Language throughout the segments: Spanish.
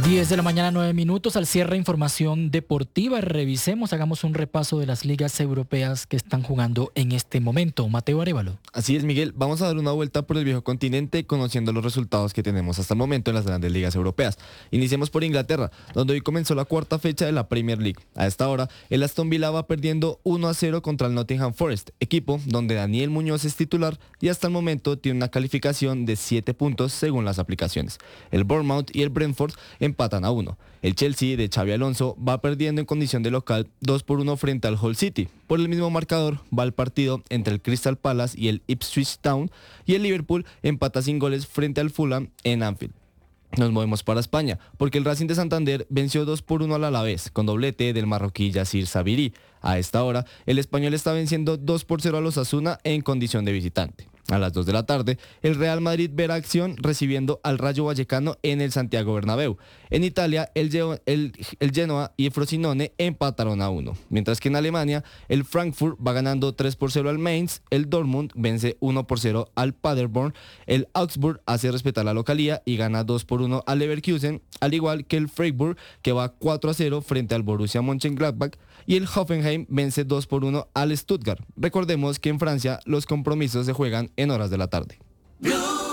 10 de la mañana, 9 minutos, al cierre información deportiva. Revisemos, hagamos un repaso de las ligas europeas que están jugando en este momento. Mateo Arévalo. Así es, Miguel. Vamos a dar una vuelta por el viejo continente conociendo los resultados que tenemos hasta el momento en las grandes ligas europeas. Iniciemos por Inglaterra, donde hoy comenzó la cuarta fecha de la Premier League. A esta hora, el Aston Villa va perdiendo 1-0 contra el Nottingham Forest, equipo donde Daniel Muñoz es titular y hasta el momento tiene una calificación de 7 puntos según las aplicaciones. El Bournemouth y el Brentford empatan a 1. El Chelsea de Xabi Alonso va perdiendo en condición de local 2-1 frente al Hull City. Por el mismo marcador va el partido entre el Crystal Palace y el Ipswich Town, y el Liverpool empata sin goles frente al Fulham en Anfield. Nos movemos para España, porque el Racing de Santander venció 2-1 al Alavés, con doblete del marroquí Yassir Sabiri. A esta hora, el español está venciendo 2-0 al Osasuna en condición de visitante. A las 2 de la tarde, el Real Madrid verá acción recibiendo al Rayo Vallecano en el Santiago Bernabéu. En Italia, el Genoa y el Frosinone empataron a 1. Mientras que en Alemania, el Frankfurt va ganando 3-0 al Mainz, el Dortmund vence 1-0 al Paderborn, el Augsburg hace respetar la localía y gana 2-1 al Leverkusen, al igual que el Freiburg, que va 4-0 frente al Borussia Mönchengladbach, y el Hoffenheim vence 2-1 al Stuttgart. Recordemos que en Francia los compromisos se juegan en horas de la tarde. Blue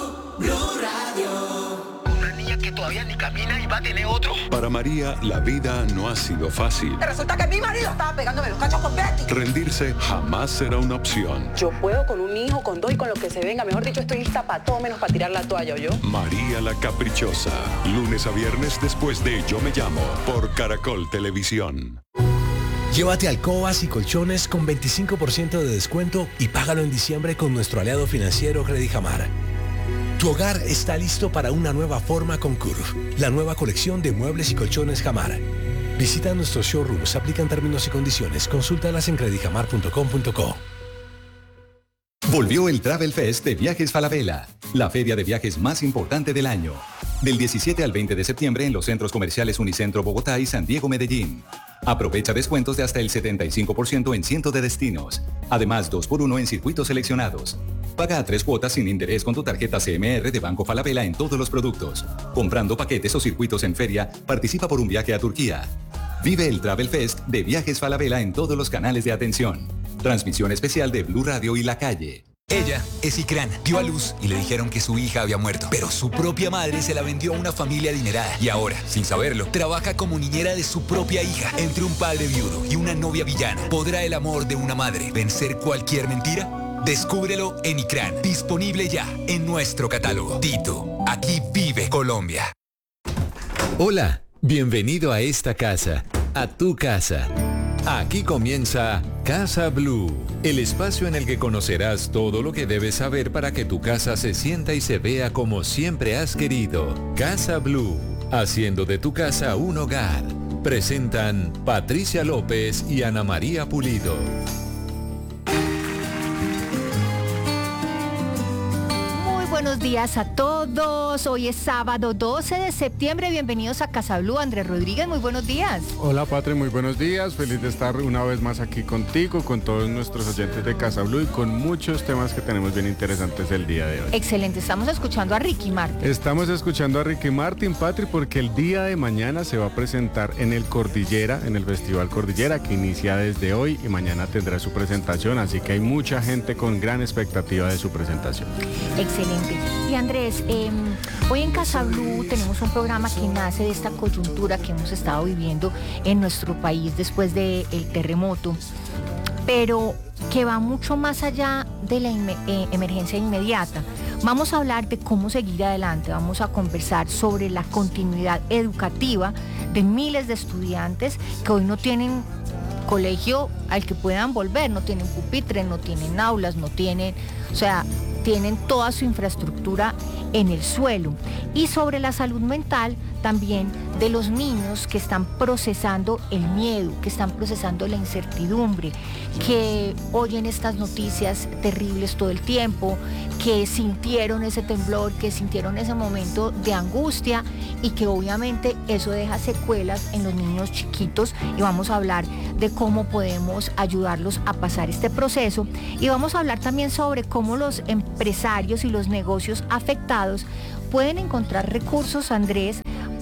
Radio. Una niña que todavía ni camina y va a tener otro. Para María, la vida no ha sido fácil. Resulta que mi marido estaba pegándome los cachos con Betty. Rendirse jamás será una opción. Yo puedo con un hijo, con dos y con lo que se venga. Mejor dicho, estoy lista para todo menos para tirar la toalla, ¿yo? María la Caprichosa. Lunes a viernes después de Yo Me Llamo por Caracol Televisión. Llévate alcobas y colchones con 25% de descuento y págalo en diciembre con nuestro aliado financiero Credijamar. Tu hogar está listo para una nueva forma con Curve, la nueva colección de muebles y colchones Jamar. Visita nuestros showrooms, aplican términos y condiciones, consúltalas en credijamar.com.co. Volvió el Travel Fest de Viajes Falabella, la feria de viajes más importante del año. Del 17 al 20 de septiembre en los centros comerciales Unicentro Bogotá y San Diego Medellín. Aprovecha descuentos de hasta el 75% en cientos de destinos. Además, 2x1 en circuitos seleccionados. Paga a 3 cuotas sin interés con tu tarjeta CMR de Banco Falabella en todos los productos. Comprando paquetes o circuitos en feria, participa por un viaje a Turquía. Vive el Travel Fest de Viajes Falabella en todos los canales de atención. Transmisión especial de Blue Radio y La Calle. Ella es Icrán, dio a luz y le dijeron que su hija había muerto, pero su propia madre se la vendió a una familia adinerada y ahora, sin saberlo, trabaja como niñera de su propia hija. Entre un padre viudo y una novia villana, ¿podrá el amor de una madre vencer cualquier mentira? Descúbrelo en Icrán, disponible ya en nuestro catálogo. Tito, aquí vive Colombia. Hola, bienvenido a esta casa, a tu casa. Aquí comienza Casa Blue, el espacio en el que conocerás todo lo que debes saber para que tu casa se sienta y se vea como siempre has querido. Casa Blue, haciendo de tu casa un hogar. Presentan Patricia López y Ana María Pulido. Buenos días a todos. Hoy es sábado 12 de septiembre. Bienvenidos a Casa Blue. Andrés Rodríguez, muy buenos días. Hola, Patri, muy buenos días. Feliz de estar una vez más aquí contigo, con todos nuestros oyentes de Casa Blue y con muchos temas que tenemos bien interesantes el día de hoy. Excelente. Estamos escuchando a Ricky Martin. Estamos escuchando a Ricky Martin, Patri, porque el día de mañana se va a presentar en el Cordillera, en el Festival Cordillera, que inicia desde hoy y mañana tendrá su presentación. Así que hay mucha gente con gran expectativa de su presentación. Excelente. Y Andrés, hoy en Casa Blue tenemos un programa que nace de esta coyuntura que hemos estado viviendo en nuestro país después del terremoto, pero que va mucho más allá de la emergencia inmediata. Vamos a hablar de cómo seguir adelante, vamos a conversar sobre la continuidad educativa de miles de estudiantes que hoy no tienen colegio al que puedan volver, no tienen pupitre, no tienen aulas, no tienen, tienen toda su infraestructura en el suelo. Y sobre la salud mental también de los niños que están procesando el miedo, que están procesando la incertidumbre, que oyen estas noticias terribles todo el tiempo, que sintieron ese temblor, que sintieron ese momento de angustia y que obviamente eso deja secuelas en los niños chiquitos, y vamos a hablar de cómo podemos ayudarlos a pasar este proceso, y vamos a hablar también sobre cómo los empresarios y los negocios afectados pueden encontrar recursos, Andrés,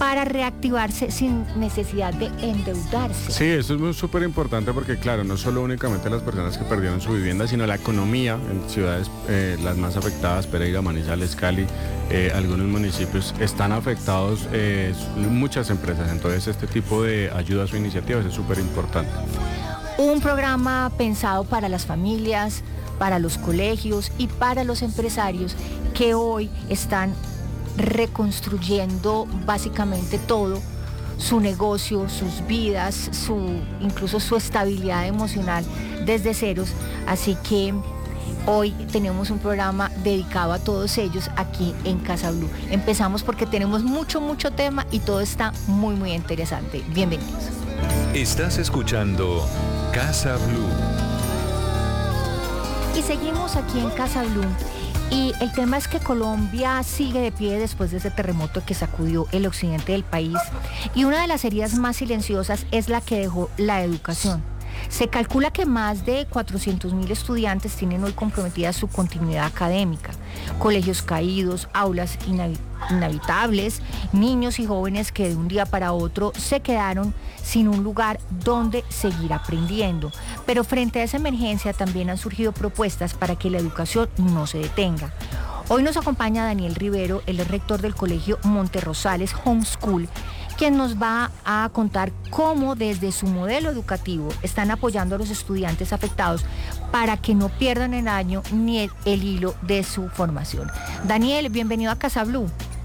para reactivarse sin necesidad de endeudarse. Sí, eso es súper importante porque, claro, no solo únicamente las personas que perdieron su vivienda, sino la economía en ciudades las más afectadas, Pereira, Manizales, Cali, algunos municipios están afectados, muchas empresas. Entonces, este tipo de ayudas o iniciativas es súper importante. Un programa pensado para las familias, para los colegios y para los empresarios que hoy están reconstruyendo básicamente todo, su negocio, sus vidas, incluso su estabilidad emocional desde ceros. Así que hoy tenemos un programa dedicado a todos ellos aquí en Casa Blue. Empezamos porque tenemos mucho tema y todo está muy interesante. Bienvenidos. Estás escuchando Casa Blue. Y seguimos aquí en Casa Blue. Y el tema es que Colombia sigue de pie después de ese terremoto que sacudió el occidente del país. Y una de las heridas más silenciosas es la que dejó la educación. Se calcula que más de 400.000 estudiantes tienen hoy comprometida su continuidad académica. Colegios caídos, aulas inhabitables, niños y jóvenes que de un día para otro se quedaron sin un lugar donde seguir aprendiendo. Pero frente a esa emergencia también han surgido propuestas para que la educación no se detenga. Hoy nos acompaña Daniel Rivero, el rector del colegio Monterrosales Homeschool, quien nos va a contar cómo desde su modelo educativo están apoyando a los estudiantes afectados para que no pierdan el año ni el hilo de su formación. Daniel, bienvenido a Casa Blue.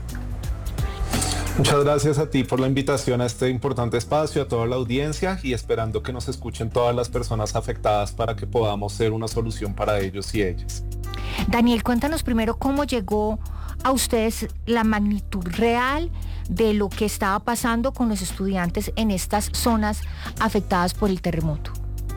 Muchas gracias a ti por la invitación a este importante espacio, a toda la audiencia y esperando que nos escuchen todas las personas afectadas para que podamos ser una solución para ellos y ellas. Daniel, cuéntanos primero cómo llegó a ustedes la magnitud real de lo que estaba pasando con los estudiantes en estas zonas afectadas por el terremoto.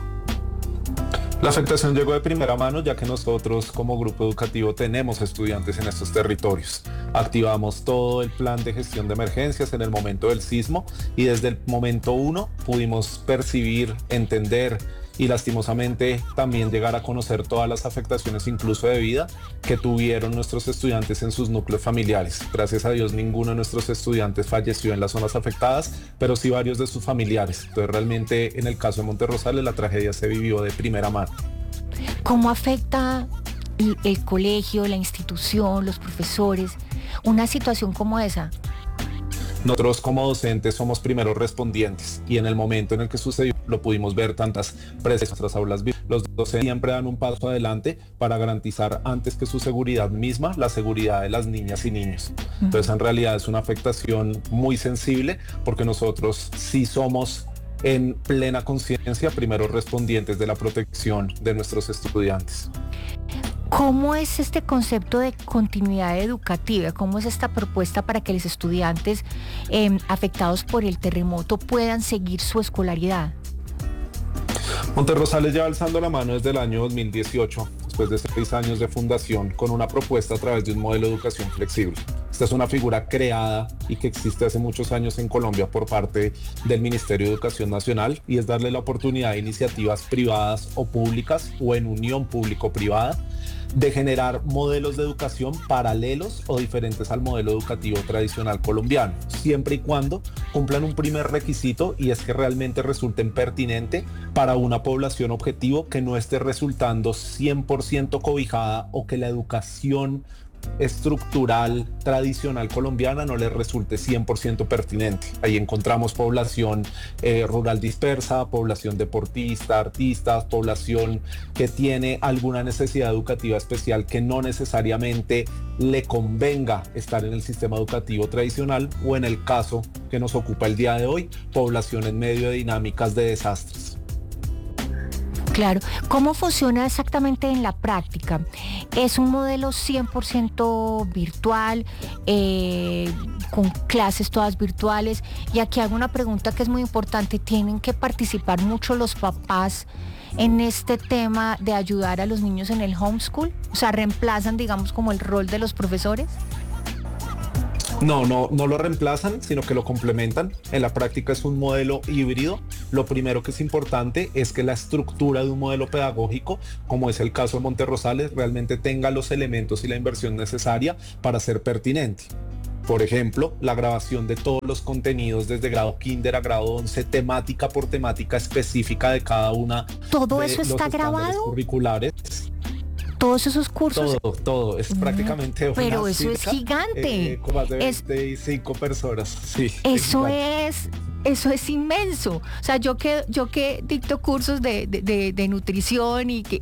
La afectación llegó de primera mano ya que nosotros como grupo educativo tenemos estudiantes en estos territorios. Activamos todo el plan de gestión de emergencias en el momento del sismo y desde el momento 1 pudimos percibir, entender y lastimosamente también llegar a conocer todas las afectaciones incluso de vida que tuvieron nuestros estudiantes en sus núcleos familiares. Gracias a Dios ninguno de nuestros estudiantes falleció en las zonas afectadas, pero sí varios de sus familiares. Entonces realmente en el caso de Monterrosales la tragedia se vivió de primera mano. ¿Cómo afecta el colegio, la institución, los profesores, una situación como esa? Nosotros como docentes somos primeros respondientes y en el momento en el que sucedió lo pudimos ver tantas presas en nuestras aulas. Los docentes siempre dan un paso adelante para garantizar antes que su seguridad misma, la seguridad de las niñas y niños. Entonces en realidad es una afectación muy sensible porque nosotros sí somos en plena conciencia primeros respondientes de la protección de nuestros estudiantes. ¿Cómo es este concepto de continuidad educativa? ¿Cómo es esta propuesta para que los estudiantes afectados por el terremoto puedan seguir su escolaridad? Monterrosales lleva alzando la mano desde el año 2018, después de 6 años de fundación, con una propuesta a través de un modelo de educación flexible. Esta es una figura creada y que existe hace muchos años en Colombia por parte del Ministerio de Educación Nacional y es darle la oportunidad a iniciativas privadas o públicas o en unión público-privada de generar modelos de educación paralelos o diferentes al modelo educativo tradicional colombiano, siempre y cuando cumplan un primer requisito y es que realmente resulten pertinentes para una población objetivo que no esté resultando 100% cobijada o que la educación estructural tradicional colombiana no les resulte 100% pertinente. Ahí encontramos población rural dispersa, población deportista, artistas, población que tiene alguna necesidad educativa especial que no necesariamente le convenga estar en el sistema educativo tradicional o en el caso que nos ocupa el día de hoy, población en medio de dinámicas de desastres. Claro. ¿Cómo funciona exactamente en la práctica? ¿Es un modelo 100% virtual, con clases todas virtuales? Y aquí hago una pregunta que es muy importante. ¿Tienen que participar mucho los papás en este tema de ayudar a los niños en el homeschool? O sea, ¿reemplazan, digamos, como el rol de los profesores? No lo reemplazan, sino que lo complementan. En la práctica es un modelo híbrido. Lo primero que es importante es que la estructura de un modelo pedagógico, como es el caso de Monterrosales, realmente tenga los elementos y la inversión necesaria para ser pertinente. Por ejemplo, la grabación de todos los contenidos desde grado kinder a grado 11, temática por temática específica de cada una. ¿Todo eso está grabado? Curriculares. Todos esos cursos. Todo. Es prácticamente pero una eso es gigante. Con más de 25 personas. Sí. Eso es inmenso. O sea, yo que dicto cursos de nutrición y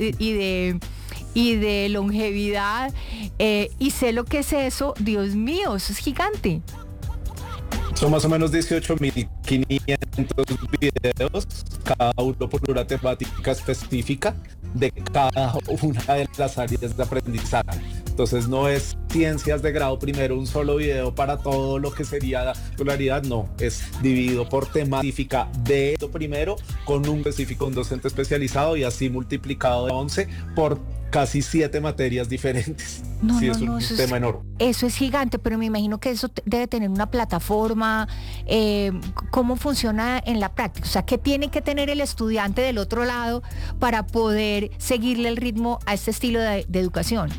de longevidad y sé lo que es eso, Dios mío, eso es gigante. Son más o menos 18.500 videos, cada uno por una temática específica de cada una de las áreas de aprendizaje. Entonces no es ciencias de grado primero, un solo video para todo lo que sería la escolaridad, no, es dividido por temática de lo primero con un específico, un docente especializado y así multiplicado de 11 por casi 7 materias diferentes. Es un tema enorme. Eso es gigante, pero me imagino que eso debe tener una plataforma. ¿Cómo funciona en la práctica? O sea, ¿qué tiene que tener el estudiante del otro lado para poder seguirle el ritmo a este estilo de educación?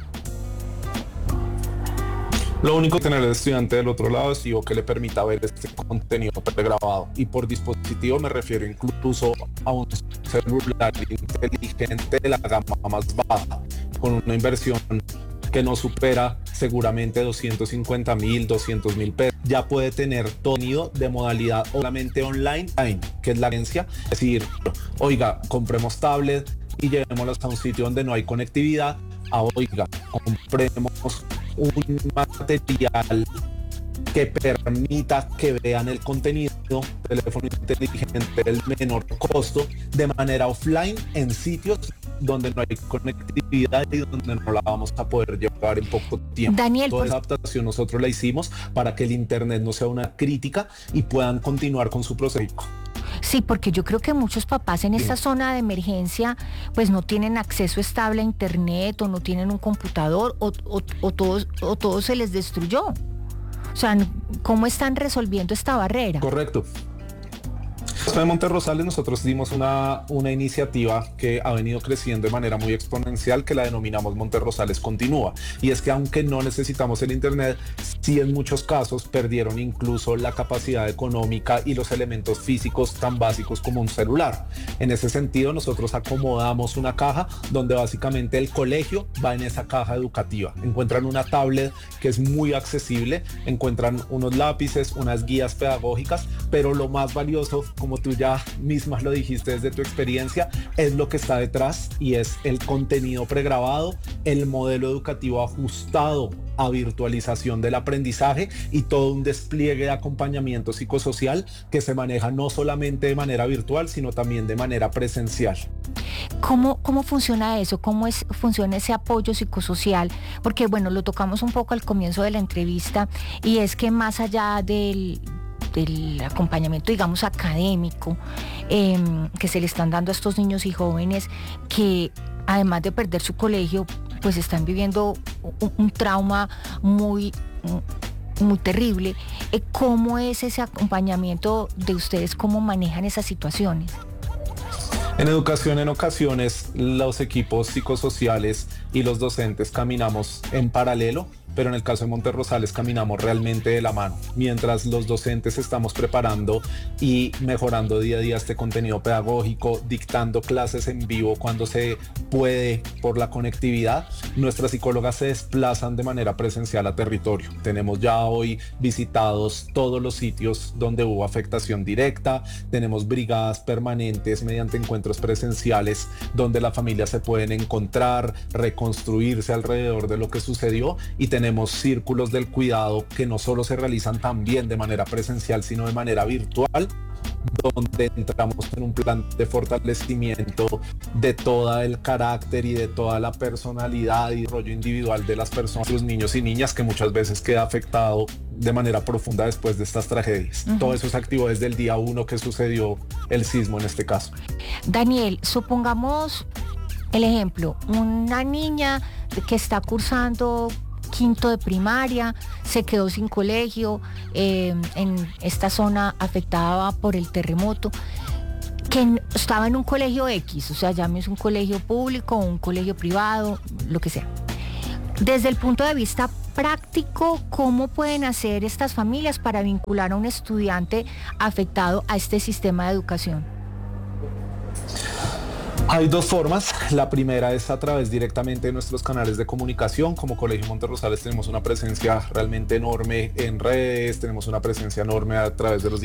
Lo único que tener el estudiante del otro lado es que le permita ver este contenido pregrabado. Y por dispositivo me refiero incluso a un celular inteligente de la gama más baja, con una inversión que no supera seguramente 250.000, 200.000 pesos. Ya puede tener contenido de modalidad solamente online, que es la agencia. Es decir, oiga, compremos tablet y llevémoslas a un sitio donde no hay conectividad. Oiga, compremos un material que permita que vean el contenido, teléfono inteligente del menor costo, de manera offline en sitios donde no hay conectividad y donde no la vamos a poder llevar en poco tiempo. Daniel, toda esa adaptación nosotros la hicimos para que el internet no sea una crítica y puedan continuar con su proceso. Sí, porque yo creo que muchos papás en esta zona de emergencia pues no tienen acceso estable a internet o no tienen un computador o todo se les destruyó. O sea, ¿cómo están resolviendo esta barrera? Correcto. En Monterrosales nosotros dimos una iniciativa que ha venido creciendo de manera muy exponencial, que la denominamos Monterrosales Continúa. Y es que aunque no necesitamos el internet, sí en muchos casos perdieron incluso la capacidad económica y los elementos físicos tan básicos como un celular. En ese sentido nosotros acomodamos una caja donde básicamente el colegio va en esa caja educativa. Encuentran una tablet que es muy accesible, encuentran unos lápices, unas guías pedagógicas, pero lo más valioso, como tú ya misma lo dijiste desde tu experiencia, es lo que está detrás y es el contenido pregrabado, el modelo educativo ajustado a virtualización del aprendizaje y todo un despliegue de acompañamiento psicosocial que se maneja no solamente de manera virtual, sino también de manera presencial. ¿Cómo funciona eso? ¿Cómo funciona ese apoyo psicosocial? Porque bueno, lo tocamos un poco al comienzo de la entrevista y es que más allá del acompañamiento, digamos, académico que se le están dando a estos niños y jóvenes que además de perder su colegio, pues están viviendo un trauma muy terrible. ¿Cómo es ese acompañamiento de ustedes? ¿Cómo manejan esas situaciones? En educación, en ocasiones, los equipos psicosociales y los docentes caminamos en paralelo, pero en el caso de Monterrosales caminamos realmente de la mano. Mientras los docentes estamos preparando y mejorando día a día este contenido pedagógico, dictando clases en vivo cuando se puede por la conectividad, nuestras psicólogas se desplazan de manera presencial a territorio. Tenemos ya hoy visitados todos los sitios donde hubo afectación directa, tenemos brigadas permanentes mediante encuentros presenciales donde las familias se pueden encontrar, reconstruirse alrededor de lo que sucedió y tenemos círculos del cuidado que no solo se realizan también de manera presencial, sino de manera virtual, donde entramos en un plan de fortalecimiento de todo el carácter y de toda la personalidad y rollo individual de las personas, los niños y niñas, que muchas veces queda afectado de manera profunda después de estas tragedias. Todo eso se activó desde el día 1 que sucedió el sismo en este caso. Daniel, supongamos el ejemplo, una niña que está cursando quinto de primaria, se quedó sin colegio en esta zona afectada por el terremoto, que estaba en un colegio X, o sea, llámese un colegio público o un colegio privado, lo que sea. Desde el punto de vista práctico, ¿cómo pueden hacer estas familias para vincular a un estudiante afectado a este sistema de educación? Hay dos formas. La primera es a través directamente de nuestros canales de comunicación. Como Colegio Monterrosales tenemos una presencia realmente enorme en redes, tenemos una presencia enorme a través de los